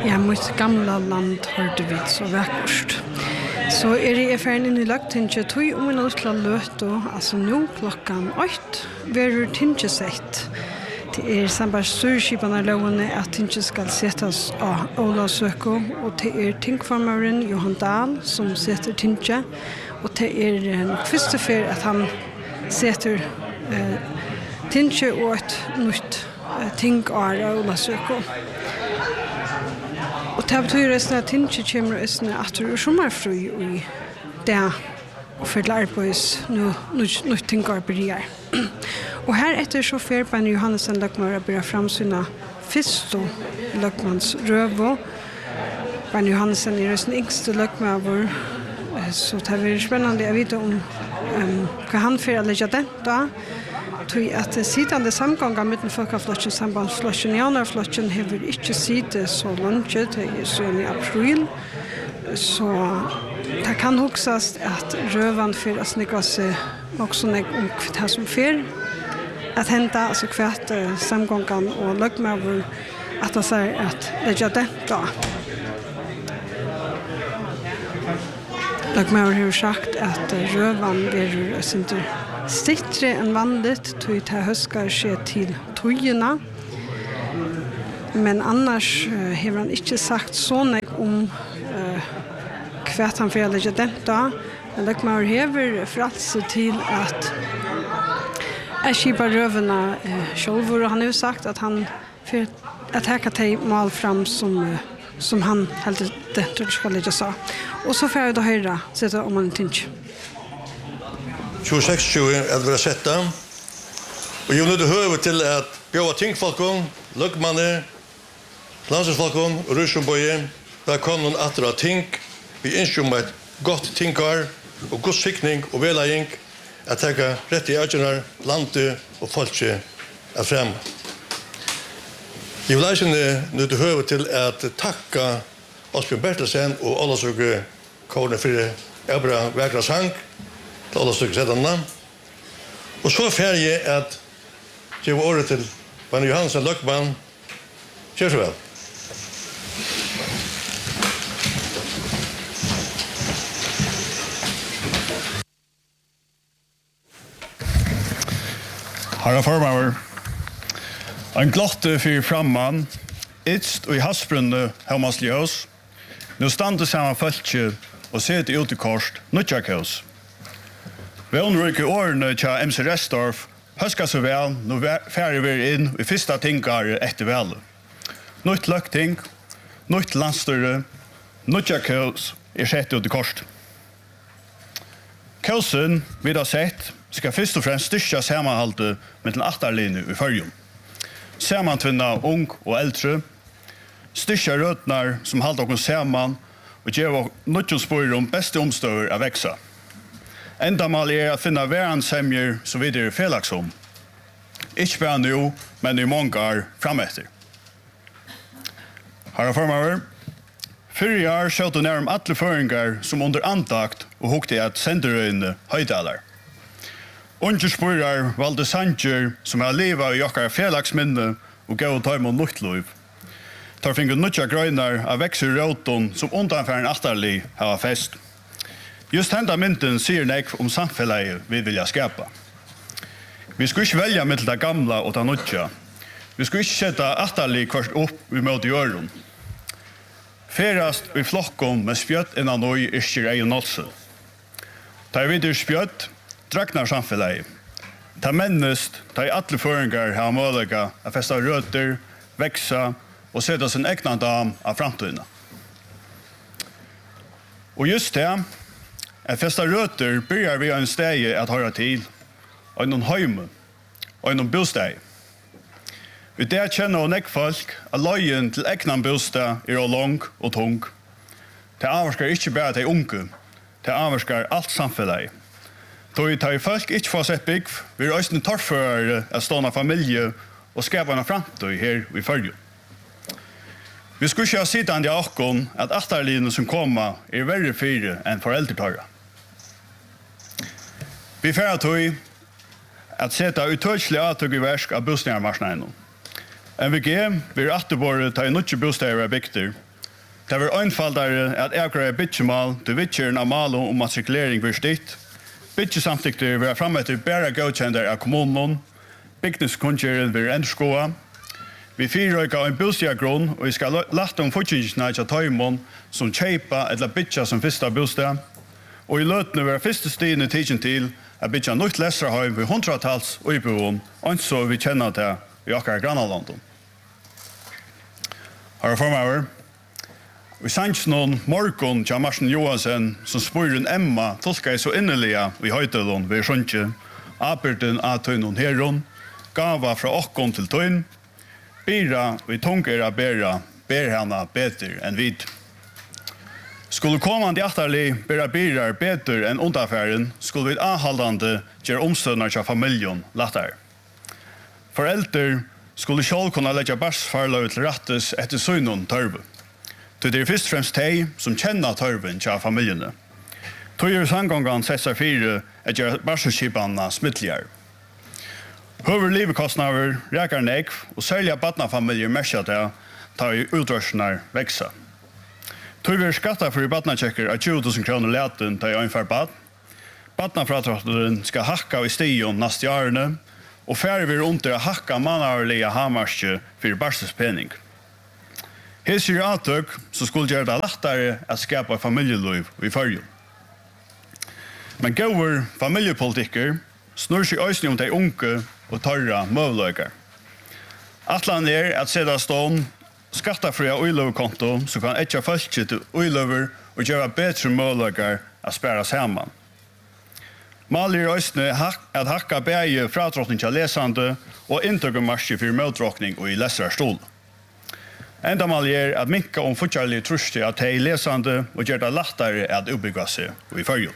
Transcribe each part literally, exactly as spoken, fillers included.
Ja, mitt gamla land hørte vi så vakkert. Så er jeg ferdig inn i lagtinget, tog om en utla løt, altså nå klokkan åtte, verur tinget sett. Det er samband styrskipene lovene at tinget skal settes av Ola Søko, og det er tingformeren Johan Dahl som setter tinget, og det er en første fer at han setter eh, tinget og et nytt eh, ting av Ola Søko. Og det betyr resten at tinget kommer resten at du er sommerfri i det og for arbeids nå ting arbeider. Og her etter så fer Benny Johansen Løkmar blir fram sina første Løkmans røvo. Benny Johansen er resten yngste Løkmar, så det blir spennende å vite om um, hva han fer å legge det da. Tui at sittande samgånga mitten folkeflotjen, sambandsflotjen, januarflotjen hever ikke sitte så langt, det er sånn i april. Så det kan huksas at røvan for å snikka seg også nek om hva som fer at henta, altså hvert samgångan og løgmaver at det sier at legge det da. Løgmaver har sagt at røvan er sinter stittre enn vanligt, tog det høskar skje til togene. Men annars uh, har han ikke sagt sånn om uh, hva han får legge dette. Men Løkmaur hever frelse til at jeg skipper røvene uh, selv, og han har jo sagt at han får at her kan ta mal fram som, uh, som han heldig dette skal legge seg. Og så får jeg da høyre, sette om han tenker. tjueseks tjue er det sett da. Og jeg er nødt til å høre til at bjøve tingfolken, løgmanne, landslagsfolken og Røsjøbøye, der kom noen atter av ting. Vi ønsker om et godt tingkar og god sikning og velaying at jeg rett i avgjørende landet og folket er frem. Jeg vil også nødt til å høre til at takke Osbjørn Bertelsen og alle som kommer for Ebra Vækra sang, til alle stykker settene. Og så er ferdig at jeg var året til Benny Johansen Løkman. Kjør så vel. Herre formøver, en glotte for framman, itst og i hasbrunne hemmasljøs, nå stande sammen følge og sete ut i korst, nødjakøs. Vi underrykker årene til M C Restorff, høsker så vel, nå færger vi inn i første tingere etter vel. Nytt løkting, nytt landstyrre, nødjakøs er sett ut i korst. Køsen, vi har sett, skal først og fremst styrke sammenholdet med den atterlinje i førjen. Sammentvinna ung og eldre, styrke røtner som holder oss sammen og gjør nødvendig spør om beste omstøver av veksa. Endamal er å finne hverandsemjer som vi er felaks om. Ikke bare nå, men i mange år fremetter. Herre formøver, fyrre år skjøtte nærmere alle føringer som under antakt og hukte at senderøyene høydaler. Underspører valgte sanger som har livet i okkar felaksminne og gav ta imot nytt liv. Tar finner nødja grøyner av vekser råton som undanfæren atterlig har fest. Just henda mynden sier nek om samfellet vi vilja skapa. Vi skulle ikke velja mitt det gamla og det nødja. Vi skulle ikke sette atterlig kvart opp i møte jøren. Ferast i flokkon med spjøtt innan nøy iskjer egen nålse. Tar vi til spjøtt, draknar samfellet. Ta mennest, ta i alle føringar har målega å festa røter, veksa og sette sin egna dam av framtøyna. Og just det, at festa røter byrjar vi en steg at høyra til, og noen høyme, og noen bosteg. Vi der kjenner og nekk folk at løyen til egnan bosteg er lang og tung. Det avvarskar ikke bare de unge, det avvarskar alt samfellet. Då tar i folk ikke få sett bygg, vi er også torførere at stående familie og skapa en framtøy her i Førje. Vi skulle ikke ha sidan i åkken at atterlinjen som kommer er verre fire enn foreldretøyre. Vi færre tog at sette utøyselig avtøk i versk av bostnærmarsnæren. M V G vil atterbore ta i nødje bostnære bygter, Det var einfaldare at avgreie bytjemal til vittjeren av malo om matrikulering blir stitt. Bytjesamtikter vil framme etter bare godkjender av kommunen. Bygningskunngjeren vil endskoa. Vi fyrrøyka en bostiagrunn, og vi skal lagt om fortjengene til tøymon som kjeipa eller bytja som fyrsta bostad. Og i løtene vil første stigende tidsen til at bytja nytt leserheim ved hundratals og i boen, og så vi kjenner til i akkar Granalandet. Har jeg formøver? Vi sanns noen morgon til Marsen Johansen som sporen Emma tolka så innelige vi høytelen ved Sjøntje, aperten av tøynen heron, gava fra okkon til tøyn, bira vi tungera bera, ber hana beter enn vid. Skulle kommande atterlig bera birar beter enn undaffæren, skulle vi avhaldande gjøre omstødnar til familjen lattar. Foreldre skulle selv kunne legge barsfarløy til rattes etter søgnon tørve. Det er først og fremst de som kjenner tørven til familiene. Tog er sanggangen sett seg fire at gjøre barselskipene smittligere. Høver livekostnader reker nekv, og særlig av badnafamilier merker til tar i utrørsene veksa. Tog er skattet for i badnatjekker av tjue tusen kroner leten til øynfær bad. Badnafratratteren skal hakka i stigen neste årene, og færre vil under å hakka mannarlige hamarske for barselspenning. Her sier avtøk så skulle gjøre det lettere å skapa familieliv i førjen. Men gode familjepolitikker snur seg også om de unge og tørre møvløyker. Atlan er at sette stånd skattefria uiløverkonto som kan etter folket til uiløver og gjøre bedre møvløyker å spære sammen. Maler også at hakka beie fratrotning til lesende og inntökkermarsje for møvdrokning og i leserstol. Enda mal er at minka om fortjallig trusti at hei lesande og gjør det lettere at uppbygga seg i førjen.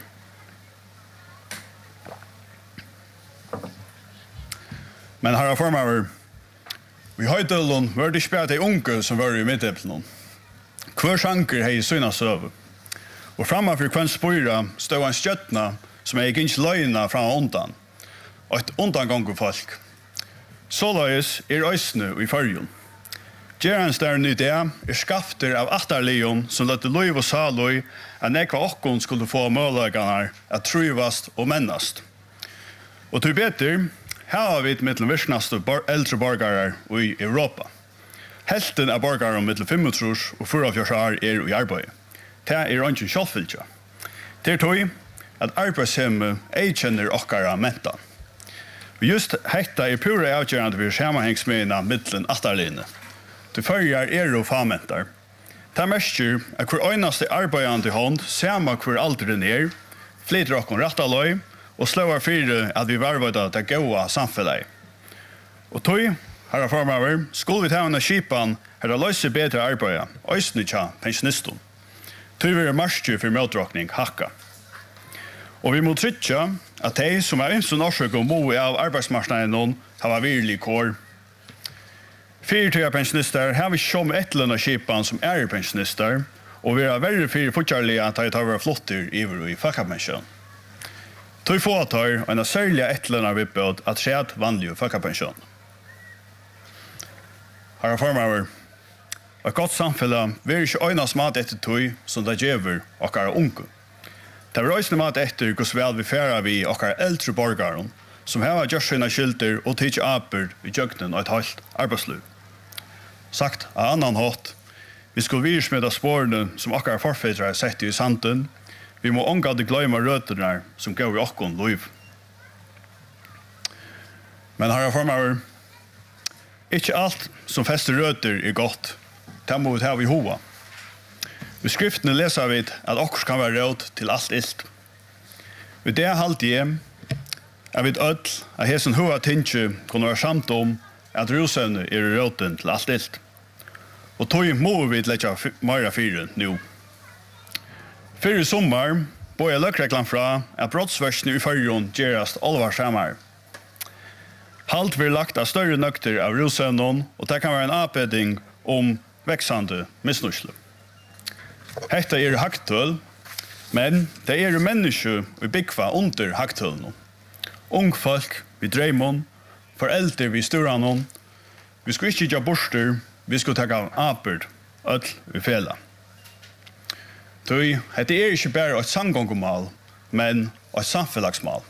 Men herra formøver, vi høydølun var det spært de unge som var i middeplen. Hver sjanker hei syna søve. Og framfor hver spyra stod en stjøtna som hei gynns løgna fra undan. Og et undangongu folk. Såleis er øysne i førjen. Gerans der ny det er skafter av attarlion som lette loiv og saloi at nekva okkon skulle få mølløyganar at truvast og mennast. Og til beter, her har vi et mittel virknaste eldre borgarar i Europa. Helten av borgarar mittel femogtrus og fyra år er i arbeid. Det er ikke kjallfylja. Det er tog at arbeidshemme ei kjenner okkara menta. Vi just hekta er pura avgjørende vi sammenhengsmena mittelen attarline. Til førjar er og famentar. Det mestjer at hver øynaste arbeidande hånd, sama hver alderen er, flyter okkon rattaløy, og slår fire at vi varvada det gåa samfellet. Og tog, herra formøver, skulle vi ta henne kipan her å løse bedre arbeid, øysene tja pensjonisten. Tog vi er mestjer for møtdrokning hakka. Og vi må trytja at de som er innsyn årsøk og mo av arbeidsmarsnaden har virkelig kår. Fyrtøya pensjonister har vi sjå med etterlønna kipan som er pensjonister, og vi er veldig fyrir fortjarlige at de tar våre flotter iver i folkepensjon. Tøy få tar en særlig etterlønna vippbød at skjedd vanlig folkepensjon. Herra formøver, et godt samfunn vil ikke øynas mat etter tøy som det gjør okkara unge. Det vil øyne mat etter hvordan vel vi færer vi okkara eldre borgaren, som har gjort sina skilter og tidsi apert i jøgnen og et halvt arbeidsliv. Sagt av annan hatt, vi skulle virsmeda spårene som okkar forfedre har sett i sanden, vi må omgade gløyma røtene som gav i okkon liv. Men herra formøver, ikke alt som fester røter er godt, det må vi ta i hova. I skriftene leser vi at okkurs kan være råd til alt ilt. Ved det halte jeg Jeg vet ødel at hesen hova tinkje kunne være samt om at rusevne er råden til alt ilt. Og tog må vi letja meira fire nu. Fyrre sommar bor jeg løkreklam fra at brottsversene i fyrjon gjerast alvar samar. Halt blir lagt av større nøkter av rusevnen, og det kan være en avbeding om veksande misnusle. Hetta er haktøl, men det er menneske vi byggva under haktølene. Ung folk, vi dreimon, foreldre, vi sturanon, vi skulle ikke gjøre borster, vi skulle ta av apert, ødel, vi fela. Tøy, det er ikke bare et samgångemål, men et samfellagsmål.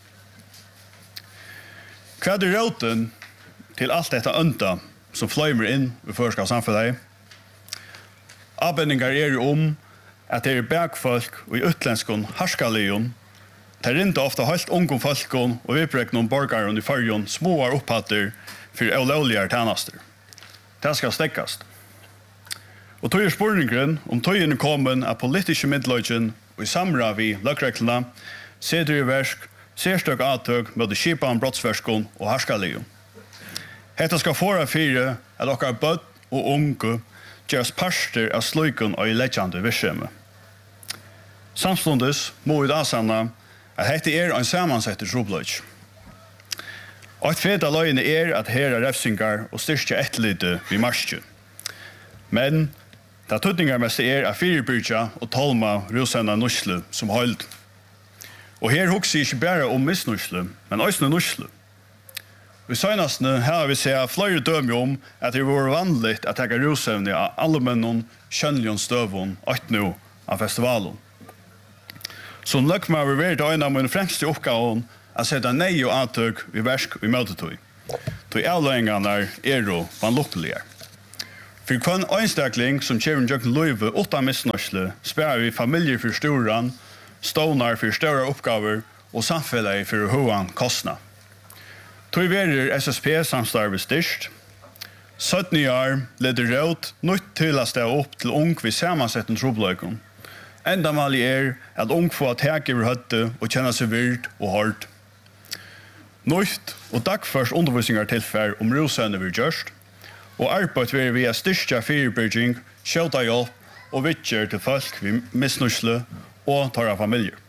Hva er råten til alt dette ønta som fløymer inn i førska samfellet? Avbendingar er om at det er bergfolk og i utlenskon harskalion, det er ikke ofte helt unge folkon og viprekk noen borgaren i fyrjon småar opphatter for olovligere tjenester. Det skal stekkast. Og tog er spurningen om tøyen er kommet av politiske middeløgjen og i samra vi løkreklene, setter i versk, sérstøk avtøk med det kipan brottsverskon og harskalion. Hetta skal fåra fire at okkar bøtt og unge gjøres parster av sløyken og i lekkjande virksomhet. Samstundes må vi da sanna at dette er en sammansettet trobløyg. Og et feta løgene er at her er refsingar og styrke etterlite vid marsje. Men det tøtningar mest er at firebyrja og tolma rusenda nusle som hold. Og her hugser ikke bare om misnusle, men også nusle. Vi senastne har vi sett flere dømme om at det var vanligt at tega rusevne av alle mennon, kjønnlion støvun, og nå av festivalen. Som løkmer vi vært øyne av min fremste oppgaven at sette nei og avtøk i versk og i møtetøy. Tøy avløyngene er jo vanlukkelige. For hver øynstakling som kjøren jøkken løyve åtta misnørsle, spør vi familier for storan, stånar for større oppgaver og samfellet for hoan kostnad. Tøy verer S S P-samstarve styrst. sytten år leder råd nytt til å stå opp til ung ved sammensetten trobløyken. Endamålet er at ung får tak over høtte og kjenne seg virt og hårdt. Nøyt og dagførst undervisninger tilfær om rusene vi gjørst, og arbeid vil via styrke firebygging, skjøta hjelp og vittjer til folk vi misnusle og tar av familier.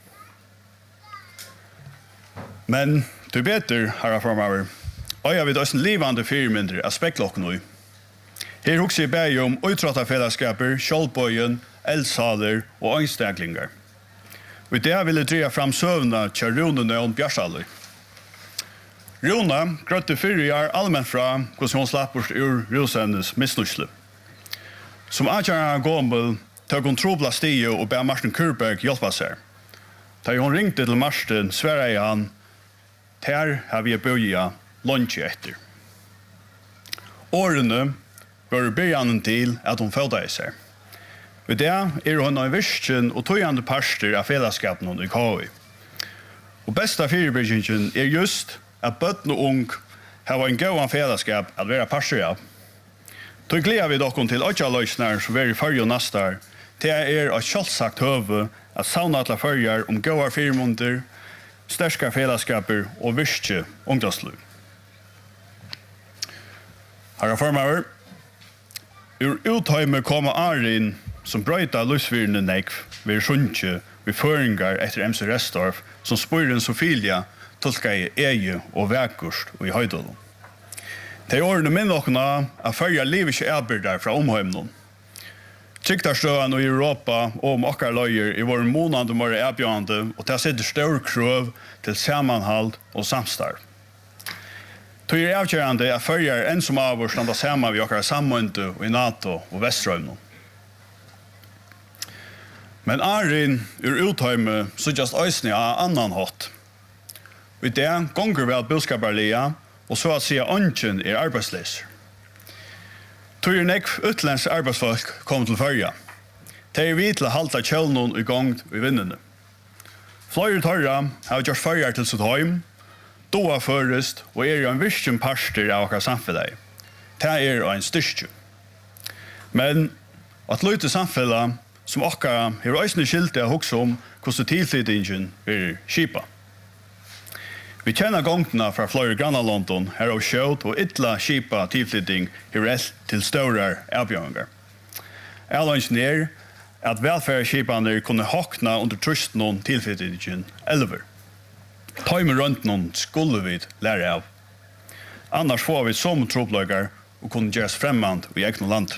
Men du beter, herre fremover, og jeg vet også en livande firmyndre av spekklokken i. Her hukser jeg bare om utrådte fellesskaper, kjølbøyen, eldsaler og øynstaklingar. Og i det vil jeg dreie fram søvnene til Rune Nøen Bjarsaløy. Rune grøtte fyrre år allmenn fra hvordan hun slapp bort ur rusendes misnusle. Som avgjørende gommel tog hun trobla stie og ber Martin Kurberg hjelpa seg. Da hun ringte til Martin, sverre jeg han, «Ter har vi bøya lunsje etter». Årene var byrjanen til at hun følte seg. Ved det er hun en virkjen og tøyande parster av fellesskapen i K I. Og besta firebyggingen er just at bøtten og ung har en god fellesskap at være parster av. Tøy gleder vi dokken til åtjaløysner som er i fyrje og nastar, det er et kjølsagt høve at sauna til fyrjer om gode firmunder, sterske fellesskaper og virkje ungdomsliv. Herre formaver, ur uthøyme kommer Arin som brøyta lusvirne nekv ved sunnje ved føringar etter M C Restorff som spyren Sofilia tolka i eie og vekurst og i høydalen. De årene minn okna er fyrja livet ikke arbeidar fra omhøymnon. Tryktarstøen i Europa og om okkar løyer i vår månande må være erbjørende og til å sette større krøv til samanhald og samstarv. Tøy er avgjørende at fyrjar enn som av oss standa saman vi okkar sammønte og i NATO og Vestrøyno. Men Arin ur uthøyme så just øysni av annan hatt. Og i det gonger vi at budskaparlia og så at sida ønsken er arbeidsleser. Tøy er nekv utlensk arbeidsfolk kom til fyrja. De er vidt til å halta kjølnån i gang i vinnene. Fløyre tørra har gjort fyrjar til sitt heim, doa førest og er jo en virkjen parster av okkar samfellet. Det er en styrke. Men at løyte samfellet som okkar har øysne skilte å hukse om hvordan tilflytingen er kipa. Vi kjenner gongtene fra flere grannar London her av kjøt og ytla kipa tilflytting i rest til større avbjørninger. Erlønsen er at velfærdskipene kunne hokna under trusten om tilflytingen elver. Tøyme rundt noen skulle vi lære av. Annars får vi som tropløyger og kunne gjøres fremmand i egne land.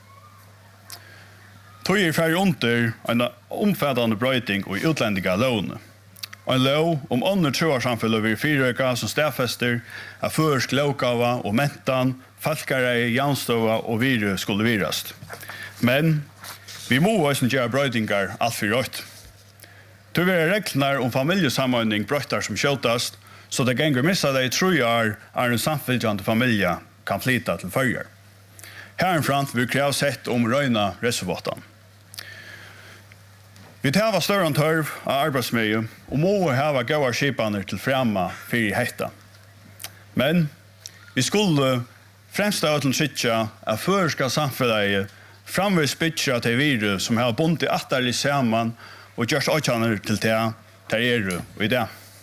Tøy er ferdig under en omfattende brøyting og utlendiga lovene. En lov om andre troarsamfunnet vil fyrøyka som stedfester av førsk lovgava og mentan, falkare, janstova og virus skulle virast. Men Vi må også gjøre brøydingar alt for rødt. Du vil reglene om familjesamordning brøytar som skjøtast, så det ganger missa det i tro år er en samfylgjande familie kan flytta til førjer. Herrenfrant vil krev sett om røyna reservatan. Vi tar større tørv av arbeidsmiljø og må hava gåa skipaner til fremme fyrir heita. Men vi skulle fremst av til sittja av førska samfunnet framvis bytja til viru som har bundet atterlig saman og gjørs åkjaner til det der er og i det.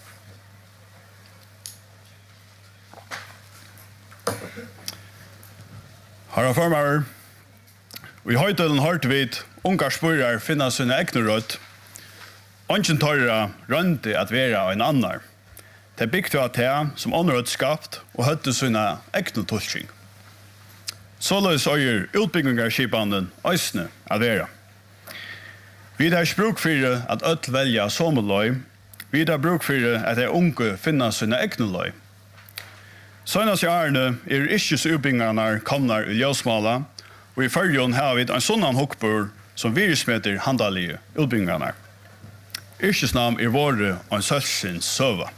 Herra formar, vi høytelen hørt vid ungar spurrar finna sina egna rødt. Ongen torra rønti at vera en annar. Det bygde at det som ånrødt skapt og høtte sina egna tulsing. Såleis øyer utbyggingarskipanen øysne at vera. Vi har bruk for at øll velja sommerløy. Vi har bruk for at de unge finna sina egna løy. Søgnas i Arne er ikkje utbyggingarna komnar i ljøsmala, og i fyrjon har vi en sånn hukkbord som virusmeter handalige utbyggingarna. Yrkesnam er våre og en sølsins søva.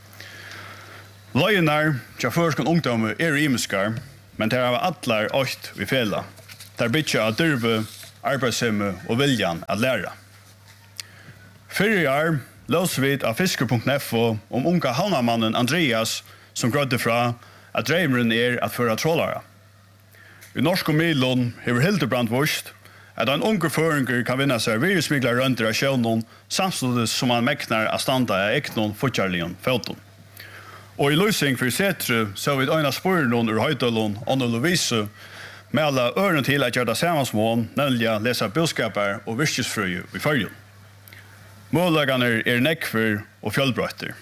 Løgnar til førskon ungdommer er imiskar, men det har atlar åkt vi fela. Der bytja av dyrve, arbeidshemme og viljan at læra. Fyrre år løs vi av fisker punkt f o om unga havnamannen Andreas som grådde fra at dreimeren er at føra trålare. I norsk og Milon hever Hildebrand vurst at en unge føringer kan vinna seg virusmiglar rønter av sjøvnen samtidig som han meknar av standa av eknon futjarlion føton. Og i løsning for setre så vi øyna sporenon ur Høydølon og Lovise med alle øren til at gjøre det samansmån, nemlig å lese budskaper og virkesfrøye i følgen. Mållegene er nekver og fjellbrøtter.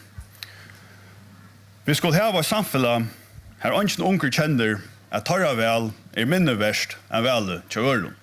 Vi skulle hava et samfunn her ønsken unger kjenner at torra vel er minne verst enn vel til øren.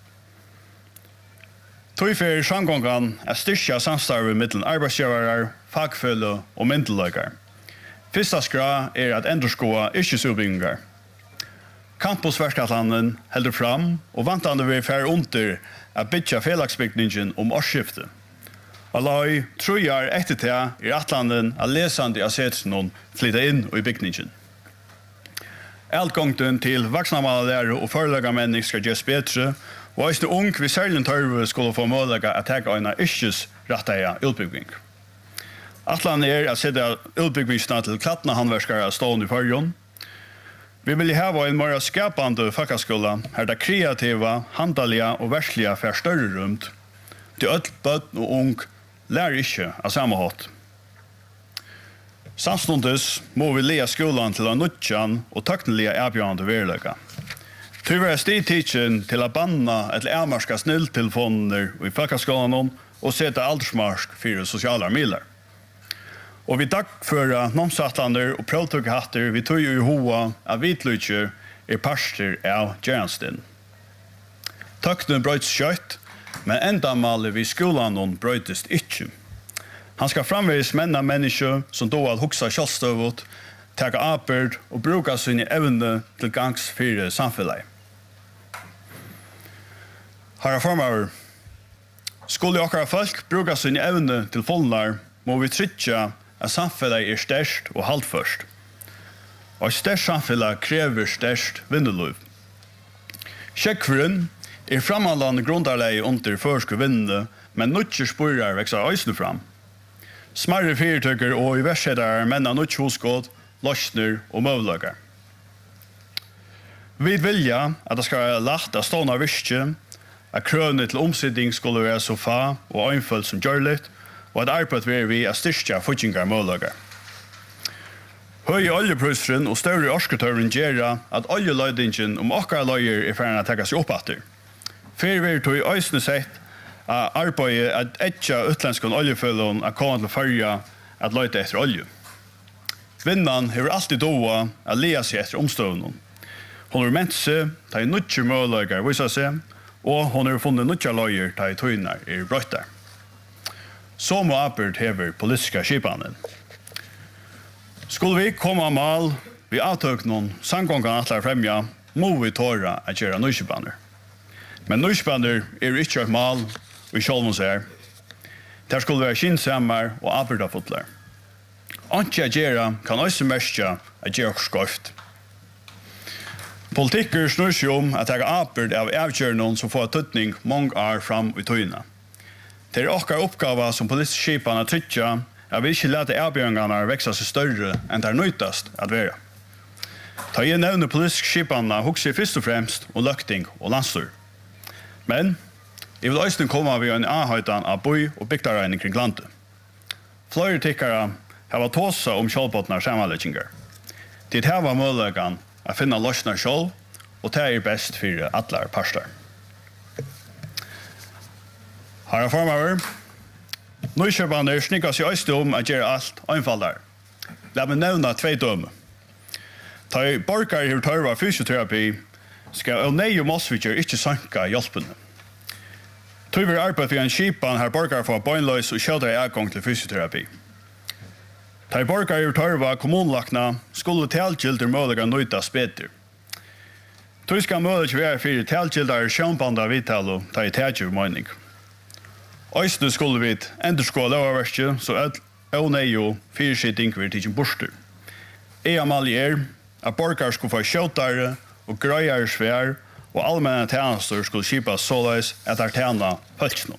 Tøyfer samgången er styrkja samstarve mellom arbeidsgjøvere, fagfølge og myndeløkere. Fyrsta skra er at endurskoa yrkesutbyggingar. Campusverkatlanden heldur fram og vantande vi fær under at bytja felagsbygningen om årsskiftet. Allai, trujar etter det er atlanden av lesande av setsen flytta inn i bygningen. Altgångten til vaksnamallære og forelegamenning skal gjøres bedre, og eisne ung vi særlig tørve skulle få målega at tega øyna yrkes ratteia utbygging. Atlan er at sette utbyggingsna til klattna handverskare stående i fyrjon. Vi vil hava en mer skapande fakkaskola her det kreativa, handalige og verslige får større rumt. Det øll, bøtten og ung lærer ikke av samme hatt. Samstundes må vi lea skolan til å nutjan og taknelige erbjørende verlega. Tyver er stidtidsen til å banna et ærmarska snilltelefoner i fakkaskolan og sette aldersmarsk for sosiale miler. Og vi dagføra nomsatlander og prøvtughatter vi tog i hoa av vitlutjer er parster av Gjernstin. Tøkne brøyts kjøtt, men endamalet vi skolan brøytist ikkje. Han skal framvis menna menneske som då at huksa kjøttstøvot, teka aperd og bruka sine evne til gangs fire samfunnet. Herra formar, skulle okkara folk bruka sine evne til fullnar, må vi trytja at samfunnet er størst og halvførst. Og størst samfunnet krever størst vindeløv. Sjekkveren er framhandlande grundarleie under førske vindene, men nødtjer sporer vekser øysene fram. Smarre fyrtøkker og i versettere menna nødtjer hosgått, løsner og møvløkker. Vi vilja at det skal være lagt av stående virke, at krøvene til omsidning skulle være så fa og øynfølt som gjørligt, og at arbeid vil vi er styrkja futsingar måløkker. Høy oljeprøysren og større orsketøren gjør at oljeløydingen om okkar løyer er ferdig å tekka seg opp etter. Fyr vi tog i øysene sett at arbeidet at etja utlenske oljefølgen er kommet til førja at løyte etter olje. Kvinnan har alltid doa at lea seg etter omstøvnen. Hon har ment seg, ta i nødtjer måløkker visa seg, og hon har funnet nødtjer løyer ta i tøyner er brøyter. Så må arbeid hever politiska skipanen. Skulle vi komme av mal, vi avtøk noen sangkongen atler fremja, må vi tåra at gjøre nøyskipaner. Men nøyspanner er ikke et mal, og i sjølven ser. Der skulle være kinsammer og arbeidafotler. Antje agera kan også mestja at gjøre skorft. Politikker snur seg om at jeg er arbeid av avgjørende som får tøtning mange år fram i tøyene. Det er okkar oppgave som politisk skipene trykker at vi ikke lete avgjørende vekse seg større enn det er nøytast at være. Ta jeg nevner politisk skipene hukser først og fremst om løkting og landstyr. Men jeg vil også komme ved en avhøytan av boi og bygdaregning kring landet. Flere tikkere har tåsa om kjølbåtene samanlegginger. Det her var muligheten å finne løsner selv, og det er best for alle parster. Her er formover. Nøykjøpene snikker seg også om å gjøre alt einfallere. La meg nevne tve dømme. Ta i borgere i tørva fysioterapi skal og nei og målsvikker ikke sanka hjelpene. Tog vi arbeid for en skipan her borgere får bøgnløs og kjødre avgang til fysioterapi. Ta i borgere i tørva kommunlagna skulle talgilder mulige nøytas bedre. Tog skal mulig være for talgilder sjønbanda vidtalo ta i talgiv mening. Øysene skulle vi endurskå lovaverket så at og nei og fyrskitting vil tidsin borster. Jeg amalje er at borgere skulle få kjøttere og grøyere svær, og allmenne tjenester skulle kjipas såleis at er tjena pølsene.